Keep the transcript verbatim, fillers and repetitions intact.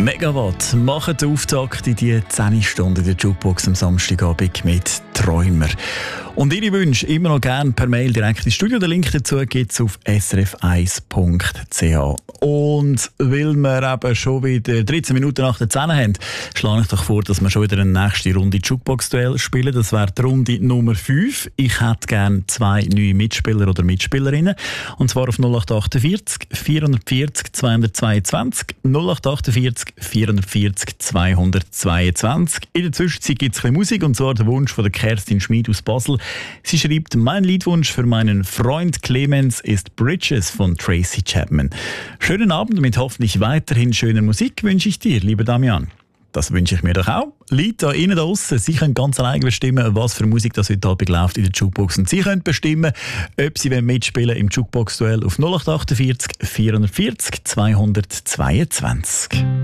Megawatt machen den Auftakt in die zehn Stunden der Jukebox am Samstagabend mit Träumer. Und Ihre Wünsche immer noch gerne per Mail direkt ins Studio. Den Link dazu gibt es auf s r f eins punkt c h. Und weil wir eben schon wieder dreizehn Minuten nach der zehn haben, schlage ich doch vor, dass wir schon wieder eine nächste Runde Jukebox-Duell spielen. Das wäre die Runde Nummer fünf. Ich hätte gerne zwei neue Mitspieler oder Mitspielerinnen. Und zwar auf null acht achtundvierzig vierhundertvierzig zweihundertzweiundzwanzig null acht achtundvierzig vierhundertvierzig zweihundertzweiundzwanzig. In der Zwischenzeit gibt es ein bisschen Musik, und zwar der Wunsch von der Kerstin Schmid aus Basel. Sie schreibt: Mein Liedwunsch für meinen Freund Clemens ist Bridges von Tracy Chapman. Schönen Abend mit hoffentlich weiterhin schöner Musik wünsche ich dir, lieber Damian. Das wünsche ich mir doch auch. Leute da innen draussen, Sie können ganz allein bestimmen, was für Musik das heute Abend läuft in der Jukebox. Und Sie können bestimmen, ob Sie mitspielen im Jukebox-Duell auf null acht achtundvierzig vierhundertvierzig zweihundertzweiundzwanzig.